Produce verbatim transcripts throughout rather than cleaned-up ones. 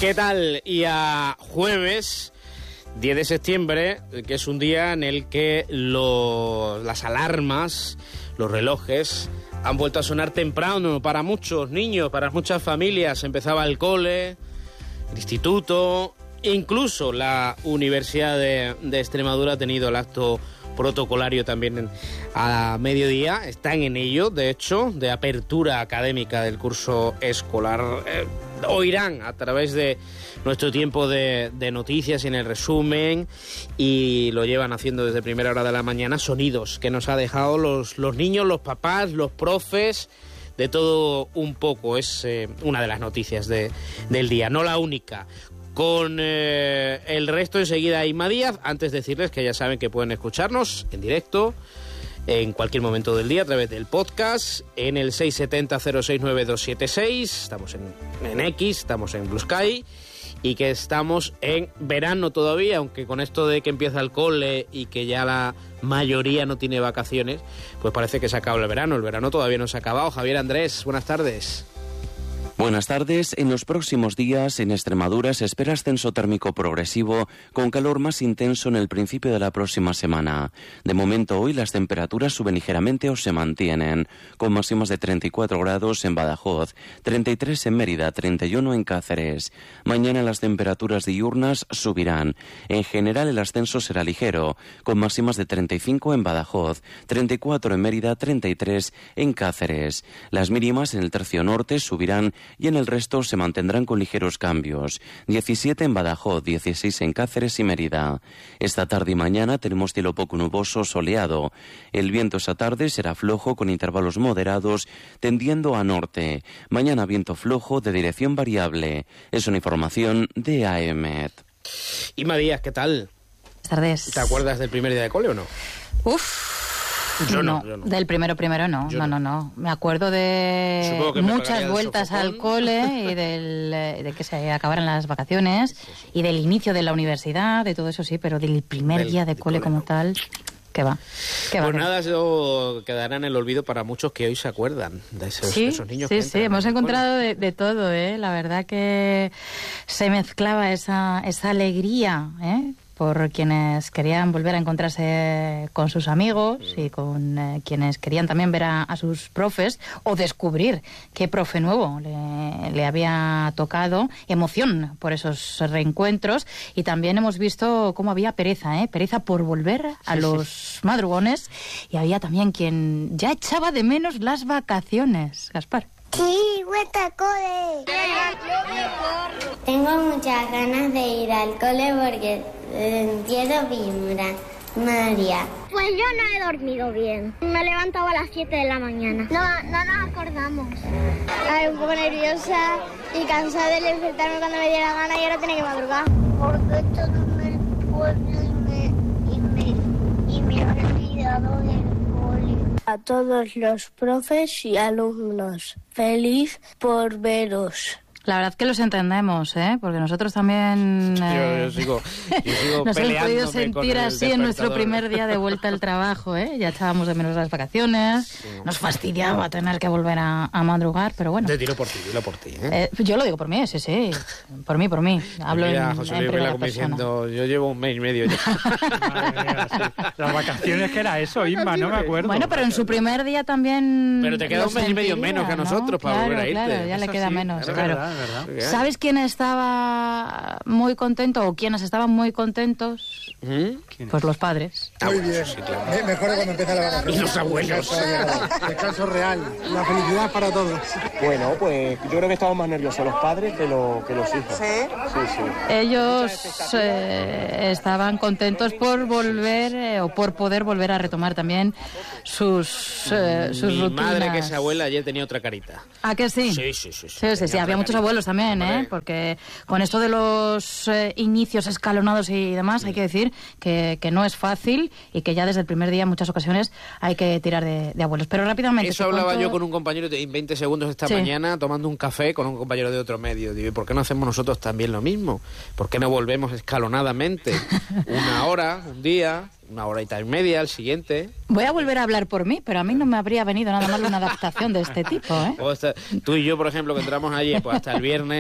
¿Qué tal? Y a jueves diez de septiembre, que es un día en el que lo, las alarmas, los relojes, han vuelto a sonar temprano para muchos niños, para muchas familias. Empezaba el cole, el instituto, incluso la Universidad de, de Extremadura ha tenido el acto protocolario también a mediodía. Están en ello, de hecho, de apertura académica del curso escolar. Eh, oirán a través de nuestro tiempo de, de noticias y en el resumen, y lo llevan haciendo desde primera hora de la mañana, sonidos que nos ha dejado los, los niños, los papás, los profes, de todo un poco. Es eh, una de las noticias de, del día, no la única. Con eh, el resto enseguida Inma Díaz. Antes decirles que ya saben que pueden escucharnos en directo en cualquier momento del día a través del podcast en el seis siete cero, cero seis nueve dos siete seis. Estamos en, en X, estamos en Blue Sky, y que estamos en verano todavía, aunque con esto de que empieza el cole y que ya la mayoría no tiene vacaciones, pues parece que se acaba el verano. El verano todavía no se ha acabado. Javier Andrés, buenas tardes. Buenas tardes. En los próximos días en Extremadura se espera ascenso térmico progresivo con calor más intenso en el principio de la próxima semana. De momento hoy las temperaturas suben ligeramente o se mantienen, con máximas de treinta y cuatro grados en Badajoz, treinta y tres en Mérida, treinta y uno en Cáceres. Mañana las temperaturas diurnas subirán. En general el ascenso será ligero, con máximas de treinta y cinco en Badajoz, treinta y cuatro en Mérida, treinta y tres en Cáceres. Las mínimas en el tercio norte subirán y en el resto se mantendrán con ligeros cambios. diecisiete en Badajoz, dieciséis en Cáceres y Mérida. Esta tarde y mañana tenemos cielo poco nuboso, soleado. El viento esta tarde será flojo con intervalos moderados, tendiendo a norte. Mañana viento flojo de dirección variable. Es una información de A E M E T. Inma Díaz, ¿qué tal? Buenas tardes. ¿Te acuerdas del primer día de cole o no? Uf. Yo no, no, yo no. Del primero primero no, Yo no, no, no. Me acuerdo de muchas vueltas al cole y del, de que se acabaran las vacaciones, sí, sí, y del inicio de la universidad, de todo eso sí, pero del primer del, día de cole, cole como no. tal, ¿qué va? ¿Qué pues va? nada, eso quedará en el olvido para muchos que hoy se acuerdan de esos, sí, de esos niños. Sí, que sí, hemos encontrado de, de todo, ¿eh? La verdad que se mezclaba esa, esa alegría, ¿eh? Por quienes querían volver a encontrarse con sus amigos y con eh, quienes querían también ver a, a sus profes o descubrir qué profe nuevo le, le había tocado. Emoción por esos reencuentros, y también hemos visto cómo había pereza, ¿eh? Pereza por volver a los madrugones, y había también quien ya echaba de menos las vacaciones. Gaspar. Sí, vuelta al cole. Tengo muchas ganas de ir al cole porque eh, quiero vibrar. María. Pues yo no he dormido bien. Me he levantado a las siete de la mañana. No, no nos acordamos. Ay, un poco nerviosa y cansada de despertarme cuando me diera la gana y ahora tiene que madrugar. Porque he estado en el pueblo y me, y me, y me he olvidado del cole. A todos los profes y alumnos, feliz por veros. La verdad que los entendemos, ¿eh? Porque nosotros también eh, yo, yo sigo, yo sigo nos hemos podido sentir así en nuestro primer día de vuelta al trabajo, ¿eh? Ya echábamos de menos las vacaciones, sí. Nos fastidiaba tener que volver a, a madrugar, pero bueno. Te tiro por ti, dilo por ti, ¿eh? Eh, yo lo digo por mí, sí, sí, por mí, por mí. Hablo mira, en, José en Luis primera como persona. diciendo, yo llevo un mes y medio ya. Madre mía, sí. Las vacaciones, que era eso, Inma, no me acuerdo. Bueno, pero en su primer día también. Pero te queda un mes y medio menos que a nosotros, ¿no? Para Claro, volver a irte. claro, ya eso le queda sí, menos, es claro. Verdad, es verdad. ¿Sabes quién estaba muy contento o quienes estaban muy contentos? ¿Mm? Pues los padres. Muy bien. Sí, claro. Me mejor cuando empieza la vacación. Y los abuelos. Descanso, descanso real. La felicidad para todos. Bueno, pues yo creo que estamos más nerviosos los padres que, lo, que los hijos. ¿Sí? Sí, sí. Ellos eh, estaban contentos por volver eh, o por poder volver a retomar también sus, eh, sus Mi rutinas. madre, que es abuela, ayer tenía otra carita. ¿Ah, que sí? Sí, sí, sí. Sí, sí, sí, sí. Había muchos abuelos también, ¿eh? Porque con esto de los eh, inicios escalonados y demás, hay que decir que, que no es fácil y que ya desde el primer día en muchas ocasiones hay que tirar de, de abuelos. Pero rápidamente... Eso hablaba cuento... yo con un compañero de veinte segundos esta sí. mañana, tomando un café con un compañero de otro medio. Digo, ¿y por qué no hacemos nosotros también lo mismo? ¿Por qué no volvemos escalonadamente? Una hora, un día... una horita y media al siguiente. Voy a volver a hablar por mí, pero a mí no me habría venido nada mal una adaptación de este tipo, ¿eh? O hasta, tú y yo, por ejemplo, que entramos allí, pues hasta el viernes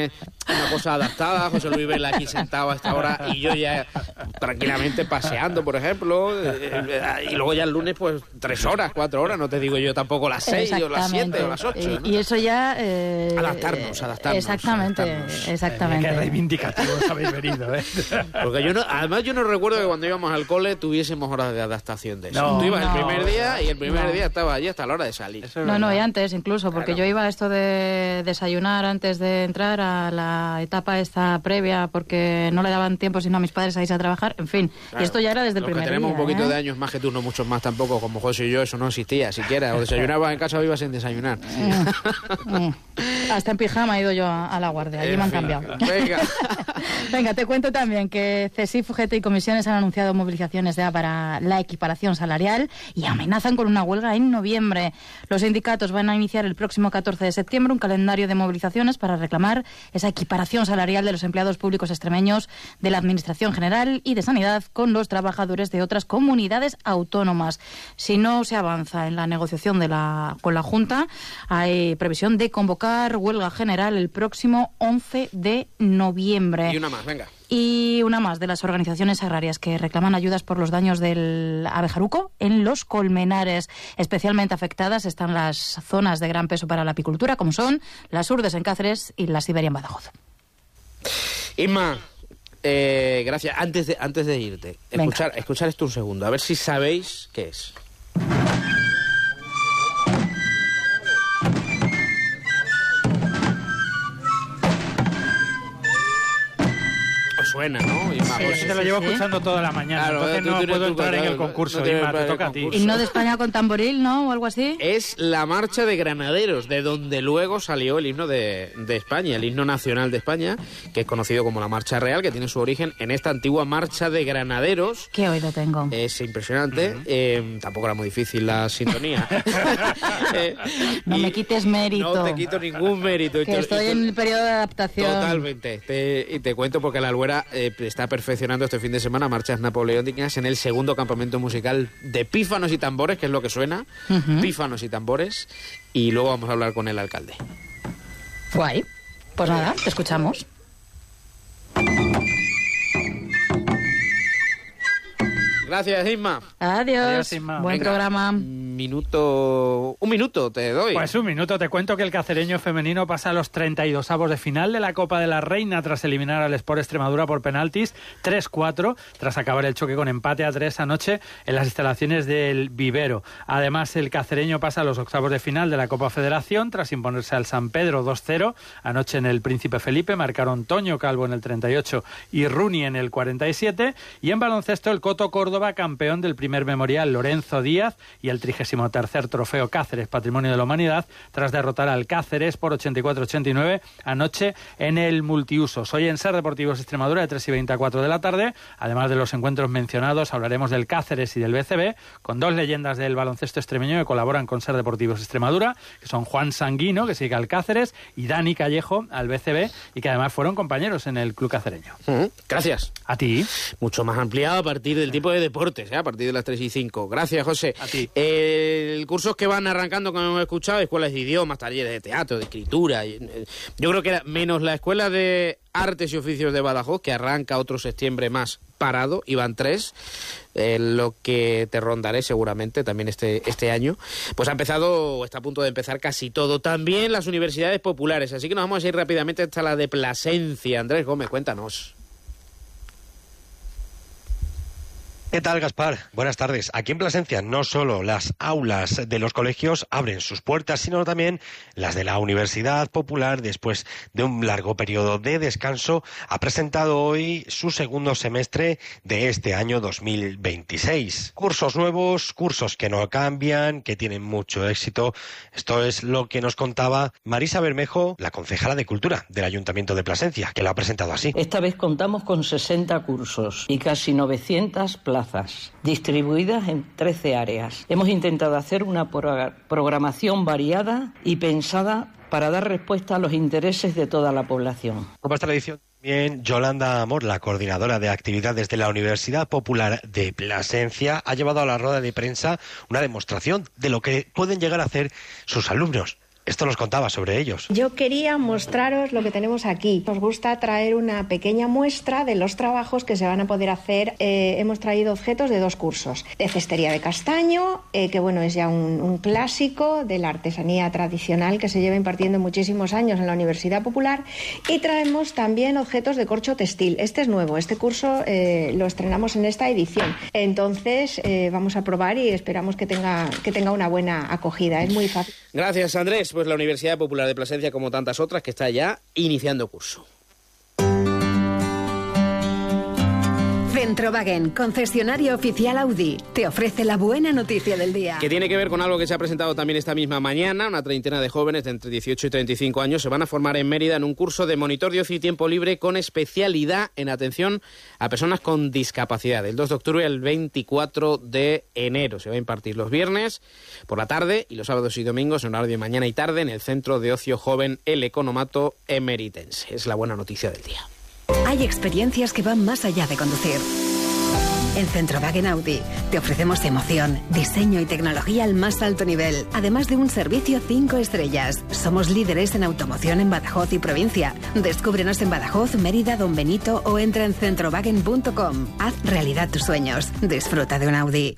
una cosa adaptada. José Luis Vela aquí sentado a esta hora y yo ya tranquilamente paseando, por ejemplo, eh, y luego ya el lunes pues tres horas, cuatro horas, no te digo yo tampoco las seis o las siete o las ocho. Y, ¿no? y eso ya... Eh, adaptarnos, adaptarnos. Exactamente, adaptarnos. exactamente. Eh, qué reivindicativos habéis venido, ¿eh? Porque yo no, además yo no recuerdo que cuando íbamos al cole tuviésemos horas de adaptación de eso. No, Tú ibas no, el primer día y el primer no. día estaba allí hasta la hora de salir. No, no, y antes incluso, porque Claro. yo iba a esto de desayunar antes de entrar a la etapa esta previa, porque no le daban tiempo sino a mis padres a irse a trabajar, en fin. Claro. Y esto ya era desde el Los primer que tenemos día, un poquito ¿eh? de años más que tú, no muchos más tampoco, como José y yo, eso no existía siquiera. O desayunabas en casa o ibas sin desayunar. Mm, mm. Hasta en pijama he ido yo a, a la guardia, allí En me han fin. cambiado. Venga. Venga, te cuento también que CESIF, U G T y comisiones han anunciado movilizaciones ya para la equiparación salarial y amenazan con una huelga en noviembre. Los sindicatos van a iniciar el próximo catorce de septiembre un calendario de movilizaciones para reclamar esa equiparación salarial de los empleados públicos extremeños de la Administración General y de Sanidad con los trabajadores de otras comunidades autónomas. Si no se avanza en la negociación de la, con la Junta, hay previsión de convocar huelga general el próximo once de noviembre. Y una más, venga. Y una más de las organizaciones agrarias que reclaman ayudas por los daños del abejaruco en los colmenares. Especialmente afectadas están las zonas de gran peso para la apicultura, como son las Urdes en Cáceres y la Siberia en Badajoz. Isma, eh, gracias. Antes de, antes de irte, escuchar, escuchar esto un segundo, a ver si sabéis qué es. Suena, ¿no? Isma, Sí, pues, sí, te lo llevo sí, escuchando sí. toda la mañana, claro, entonces no puedo entrar en el concurso, no Isma, te toca a ti. ¿Himno de España con tamboril, no? ¿O algo así? Es la marcha de granaderos, de donde luego salió el himno de, de España, el himno nacional de España, que es conocido como la Marcha Real, que tiene su origen en esta antigua marcha de granaderos. Qué oído tengo. Es impresionante, uh-huh. eh, tampoco era muy difícil la sintonía. eh, no me quites mérito. No te quito ningún mérito. Que te, estoy te, en el periodo de adaptación. Totalmente. Te, y te cuento porque la Albuera eh, está perfeccionando este fin de semana marchas napoleónicas en el segundo campamento musical de pífanos y tambores, que es lo que suena, uh-huh. pífanos y tambores, y luego vamos a hablar con el alcalde. Guay. Pues nada, te escuchamos. Gracias, Isma. Adiós. Adiós, Isma. Buen Venga, programa. Minuto... Un minuto te doy. Pues un minuto. Te cuento que el cacereño femenino pasa a los treinta y dos avos de final de la Copa de la Reina tras eliminar al Sport Extremadura por penaltis tres cuatro, tras acabar el choque con empate a tres anoche en las instalaciones del Vivero. Además, el cacereño pasa a los octavos de final de la Copa Federación tras imponerse al San Pedro dos cero. Anoche en el Príncipe Felipe marcaron Toño Calvo en el treinta y ocho y Runi en el cuarenta y siete. Y en baloncesto, el Coto Córdoba, campeón del primer memorial Lorenzo Díaz y el trigésimo tercer trofeo Cáceres Patrimonio de la Humanidad, tras derrotar al Cáceres por ochenta y cuatro a ochenta y nueve anoche en el multiusos. Hoy en Ser Deportivos Extremadura de tres y veinte a cuatro de la tarde, además de los encuentros mencionados, hablaremos del Cáceres y del B C B, con dos leyendas del baloncesto extremeño que colaboran con Ser Deportivos Extremadura, que son Juan Sanguino, que sigue al Cáceres, y Dani Callejo, al B C B, y que además fueron compañeros en el club cacereño. Uh-huh. Gracias. A ti. Mucho más ampliado a partir del tipo de deportes, ¿eh? A partir de las tres y cinco. Gracias, José. A ti. Eh, el cursos que van arrancando, como hemos escuchado, escuelas de idiomas, talleres de teatro, de escritura. Yo creo que era menos la Escuela de Artes y Oficios de Badajoz, que arranca otro septiembre más parado, iban tres, eh, lo que te rondaré seguramente también este, este año. Pues ha empezado, o está a punto de empezar casi todo. También las universidades populares, así que nos vamos a ir rápidamente hasta la de Plasencia. Andrés Gómez, cuéntanos. ¿Qué tal, Gaspar? Buenas tardes. Aquí en Plasencia no solo las aulas de los colegios abren sus puertas, sino también las de la Universidad Popular, después de un largo periodo de descanso, ha presentado hoy su segundo semestre de este año dos mil veintiséis. Cursos nuevos, cursos que no cambian, que tienen mucho éxito. Esto es lo que nos contaba Marisa Bermejo, la concejala de Cultura del Ayuntamiento de Plasencia, que lo ha presentado así. Esta vez contamos con sesenta cursos y casi novecientas plazas, distribuidas en trece áreas. Hemos intentado hacer una pro- programación variada y pensada para dar respuesta a los intereses de toda la población. Como es tradición, bien, Yolanda Amor, la coordinadora de actividades de la Universidad Popular de Plasencia, ha llevado a la rueda de prensa una demostración de lo que pueden llegar a hacer sus alumnos. Esto nos contaba sobre ellos. Yo quería mostraros lo que tenemos aquí. Nos gusta traer una pequeña muestra de los trabajos que se van a poder hacer. Eh, hemos traído objetos de dos cursos. De cestería de castaño, eh, que bueno, es ya un, un clásico de la artesanía tradicional que se lleva impartiendo muchísimos años en la Universidad Popular. Y traemos también objetos de corcho textil. Este es nuevo, este curso eh, lo estrenamos en esta edición. Entonces eh, vamos a probar y esperamos que tenga, que tenga una buena acogida. Es muy fácil. Gracias, Andrés. Pues la Universidad Popular de Plasencia, como tantas otras, que está ya iniciando curso. Centrowagen, concesionario oficial Audi, te ofrece la buena noticia del día. Que tiene que ver con algo que se ha presentado también esta misma mañana. Una treintena de jóvenes de entre dieciocho y treinta y cinco años se van a formar en Mérida en un curso de monitor de ocio y tiempo libre con especialidad en atención a personas con discapacidad. El dos de octubre al veinticuatro de enero. Se va a impartir los viernes por la tarde y los sábados y domingos en horario de mañana y tarde en el Centro de Ocio Joven El Economato Emeritense. Es la buena noticia del día. Hay experiencias que van más allá de conducir. En Centrowagen Audi te ofrecemos emoción, diseño y tecnología al más alto nivel, además de un servicio cinco estrellas. Somos líderes en automoción en Badajoz y provincia. Descúbrenos en Badajoz, Mérida, Don Benito o entra en centrowagen punto com. Haz realidad tus sueños. Disfruta de un Audi.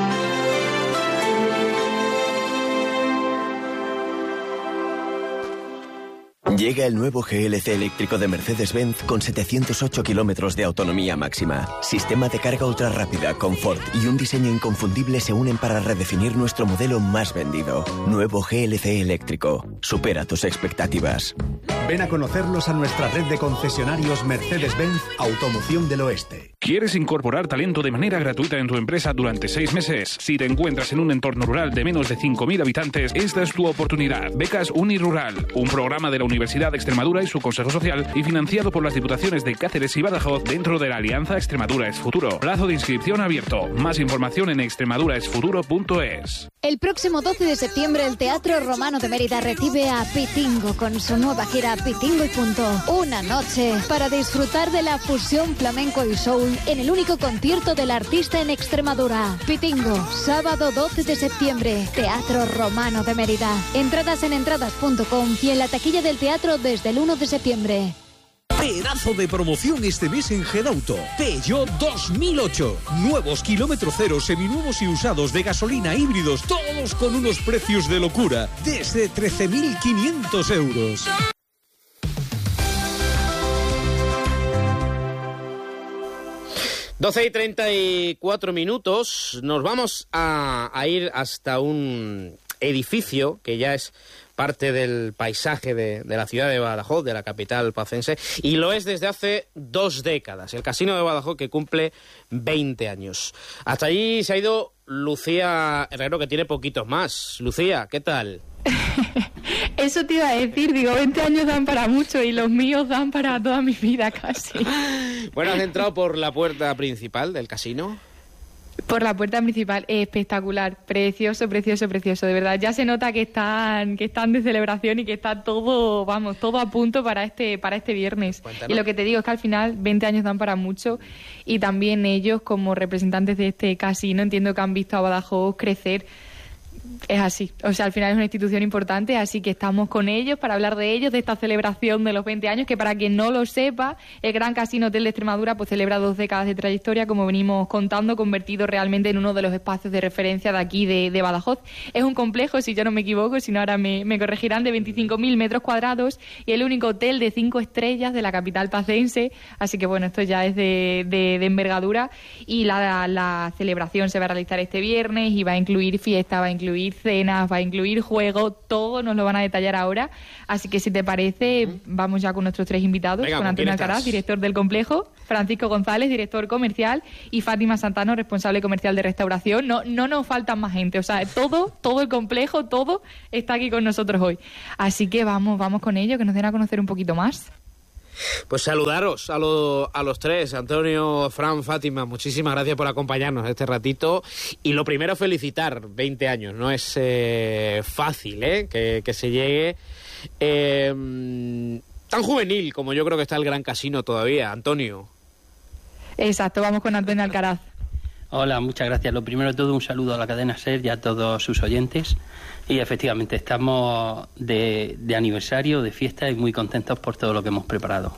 Llega el nuevo G L C eléctrico de Mercedes-Benz con setecientos ocho kilómetros de autonomía máxima. Sistema de carga ultra rápida, confort y un diseño inconfundible se unen para redefinir nuestro modelo más vendido. Nuevo G L C eléctrico. Supera tus expectativas. Ven a conocerlos a nuestra red de concesionarios Mercedes-Benz Automoción del Oeste. ¿Quieres incorporar talento de manera gratuita en tu empresa durante seis meses? Si te encuentras en un entorno rural de menos de cinco mil habitantes, esta es tu oportunidad. Becas Unirural, un programa de la Universidad de Extremadura y su Consejo Social y financiado por las Diputaciones de Cáceres y Badajoz dentro de la Alianza Extremadura es Futuro. Plazo de inscripción abierto. Más información en extremadura es futuro punto es. El próximo doce de septiembre el Teatro Romano de Mérida recibe a Pitingo con su nueva gira Pitingo y Punto. Una noche para disfrutar de la fusión flamenco y soul en el único concierto del artista en Extremadura. Pitingo, sábado doce de septiembre, Teatro Romano de Mérida. Entradas en entradas punto com y en la taquilla del teatro desde el uno de septiembre. Pedazo de promoción este mes en Gedauto. Peugeot dos mil ocho. Nuevos kilómetro cero, seminuevos y usados de gasolina híbridos, todos con unos precios de locura, desde trece mil quinientos euros. doce y treinta y cuatro minutos. Nos vamos a, a ir hasta un edificio que ya es parte del paisaje de, de la ciudad de Badajoz, de la capital pacense, y lo es desde hace dos décadas. El Casino de Badajoz, que cumple veinte años. Hasta allí se ha ido Lucía Herrero, que tiene poquitos más. Lucía, ¿qué tal? Eso te iba a decir, digo, veinte años dan para mucho y los míos dan para toda mi vida casi. Bueno, has entrado por la puerta principal del casino. Por la puerta principal, espectacular, precioso, precioso, precioso, de verdad. Ya se nota que están que están de celebración y que está todo, vamos, todo a punto para este para este viernes. Cuéntanos. Y lo que te digo es que al final veinte años dan para mucho y también ellos como representantes de este casino entiendo que han visto a Badajoz crecer. Es así, o sea, al final es una institución importante, así que estamos con ellos para hablar de ellos, de esta celebración de los veinte años, que para quien no lo sepa, el Gran Casino Hotel de Extremadura pues celebra dos décadas de trayectoria, como venimos contando, convertido realmente en uno de los espacios de referencia de aquí de, de Badajoz. Es un complejo, si yo no me equivoco, si no ahora me, me corregirán, de veinticinco mil metros cuadrados y el único hotel de cinco estrellas de la capital pacense, así que bueno, esto ya es de, de, de envergadura y la, la celebración se va a realizar este viernes y va a incluir fiesta, va a incluir cenas, va a incluir juego, todo nos lo van a detallar ahora, así que si te parece, uh-huh. vamos ya con nuestros tres invitados. Venga, con Antonio Alcaraz, director del complejo, Francisco González, director comercial, y Fátima Santano, responsable comercial de restauración. No, no nos faltan más gente, o sea, todo, todo el complejo, todo está aquí con nosotros hoy, así que vamos, vamos con ello, que nos den a conocer un poquito más. Pues saludaros a, lo, a los tres, Antonio, Fran, Fátima, muchísimas gracias por acompañarnos este ratito. Y lo primero, felicitar, veinte años, no es eh, fácil ¿eh? que, que se llegue eh, tan juvenil como yo creo que está el Gran Casino todavía, Antonio. Exacto, vamos con Antonio Alcaraz. Hola, muchas gracias. Lo primero de todo, un saludo a la cadena SER y a todos sus oyentes. Y efectivamente, estamos de, de aniversario, de fiesta y muy contentos por todo lo que hemos preparado.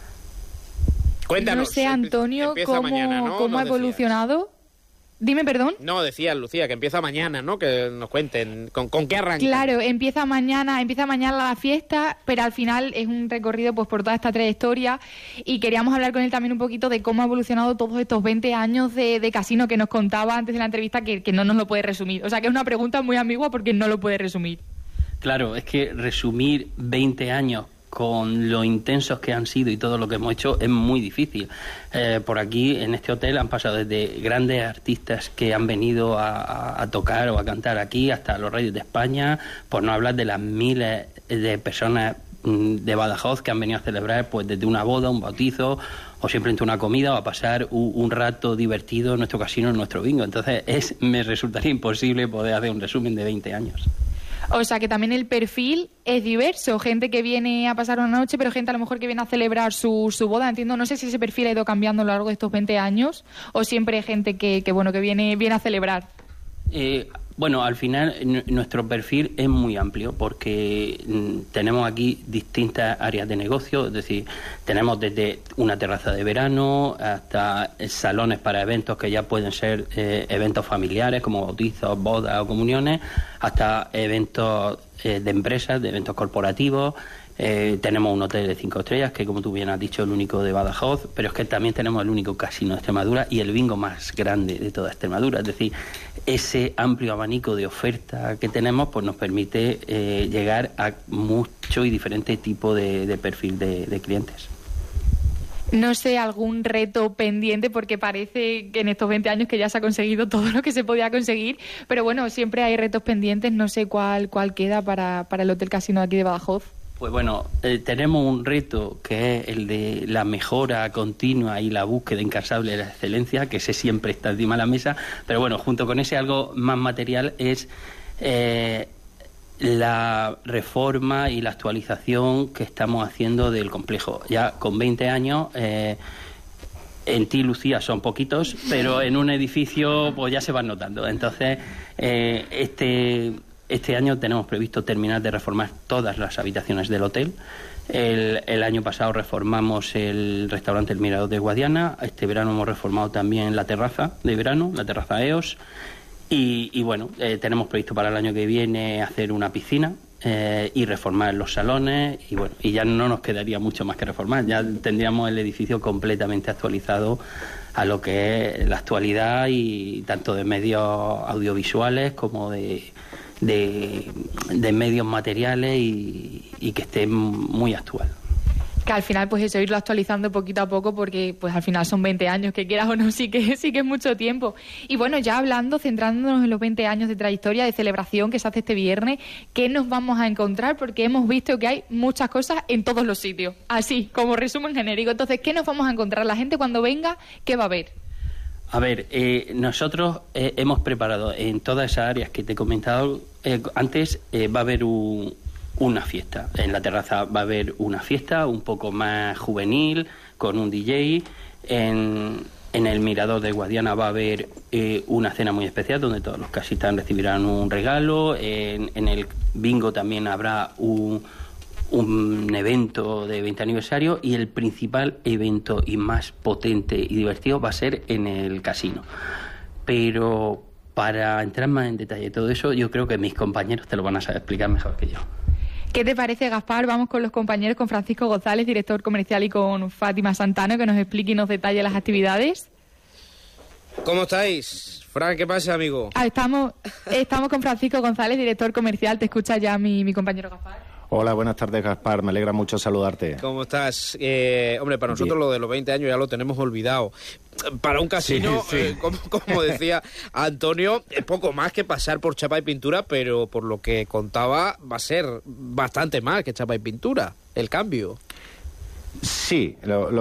Cuéntanos. No sé, Antonio, cómo, mañana, ¿no? cómo ha Nos evolucionado. Dime, perdón. No, decías, Lucía, que empieza mañana, ¿no? Que nos cuenten con, con qué arranca. Claro, empieza mañana, empieza mañana la fiesta, pero al final es un recorrido pues por toda esta trayectoria y queríamos hablar con él también un poquito de cómo ha evolucionado todos estos veinte años de, de casino que nos contaba antes de la entrevista, que, que no nos lo puede resumir. O sea, que es una pregunta muy ambigua porque no lo puede resumir. Claro, es que resumir veinte años con lo intensos que han sido y todo lo que hemos hecho es muy difícil. Eh, por aquí, en este hotel, han pasado desde grandes artistas que han venido a, a, a tocar o a cantar aquí, hasta los reyes de España, por no hablar de las miles de personas de Badajoz que han venido a celebrar pues desde una boda, un bautizo o simplemente una comida o a pasar un, un rato divertido en nuestro casino, en nuestro bingo. Entonces, es me resultaría imposible poder hacer un resumen de veinte años. O sea que también el perfil es diverso, gente que viene a pasar una noche, pero gente a lo mejor que viene a celebrar su, su boda, entiendo, no sé si ese perfil ha ido cambiando a lo largo de estos veinte años o siempre hay gente que, que bueno, que viene, viene a celebrar. Eh, bueno, al final n- nuestro perfil es muy amplio porque mm, tenemos aquí distintas áreas de negocio, es decir, tenemos desde una terraza de verano hasta salones para eventos que ya pueden ser eh, eventos familiares como bautizos, bodas o comuniones, hasta eventos eh, de empresas, de eventos corporativos. Eh, tenemos un hotel de cinco estrellas, que como tú bien has dicho, el único de Badajoz, pero es que también tenemos el único casino de Extremadura y el bingo más grande de toda Extremadura. Es decir, ese amplio abanico de oferta que tenemos pues nos permite eh, llegar a mucho y diferente tipo de, de perfil de, de clientes. No sé, algún reto pendiente, porque parece que en estos veinte años que ya se ha conseguido todo lo que se podía conseguir, pero bueno, siempre hay retos pendientes, no sé cuál, cuál queda para, para el Hotel Casino de aquí de Badajoz. Pues bueno, eh, tenemos un reto que es el de la mejora continua y la búsqueda incansable de la excelencia, que ese siempre está encima de la mesa, pero bueno, junto con ese algo más material es eh, la reforma y la actualización que estamos haciendo del complejo. Ya con veinte años... Eh, en ti, Lucía, son poquitos, pero en un edificio pues ya se van notando. Entonces, eh, este... Este año tenemos previsto terminar de reformar todas las habitaciones del hotel. El, el año pasado reformamos el restaurante El Mirador de Guadiana. Este verano hemos reformado también la terraza de verano, la terraza E O S. Y, y bueno, eh, tenemos previsto para el año que viene hacer una piscina eh, y reformar los salones. Y bueno, y ya no nos quedaría mucho más que reformar. Ya tendríamos el edificio completamente actualizado a lo que es la actualidad, y tanto de medios audiovisuales como de... De, de medios materiales y, y que esté muy actual. Que al final pues eso, irlo actualizando poquito a poco, porque pues al final son veinte años, que quieras o no, sí que, sí que es mucho tiempo. Y bueno, ya hablando, centrándonos en los veinte años de trayectoria, de celebración que se hace este viernes, ¿qué nos vamos a encontrar? Porque hemos visto que hay muchas cosas en todos los sitios, así, como resumen genérico. Entonces, ¿qué nos vamos a encontrar? La gente cuando venga, ¿qué va a ver? A ver, eh, nosotros eh, hemos preparado en todas esas áreas que te he comentado eh, antes, eh, va a haber un, una fiesta. En la terraza va a haber una fiesta un poco más juvenil, con un D J. En, en el Mirador de Guadiana va a haber eh, una cena muy especial donde todos los casistas recibirán un regalo. En, en el bingo también habrá un... un evento de veinte aniversario, y el principal evento y más potente y divertido va a ser en el casino. Pero para entrar más en detalle todo eso, yo creo que mis compañeros te lo van a saber explicar mejor que yo. ¿Qué te parece, Gaspar? Vamos con los compañeros, con Francisco González, director comercial, y con Fátima Santano, que nos explique y nos detalle las actividades. ¿Cómo estáis? Fran, ¿qué pasa, amigo? Ah, estamos, estamos con Francisco González, director comercial. Te escucha ya mi, mi compañero Gaspar. Hola, buenas tardes, Gaspar. Me alegra mucho saludarte. ¿Cómo estás? Eh, hombre, para nosotros Bien. Lo de los veinte años ya lo tenemos olvidado. Para un casino, sí, sí. Eh, como, como decía Antonio, es poco más que pasar por chapa y pintura, pero por lo que contaba va a ser bastante más que chapa y pintura, el cambio. Sí, lo, lo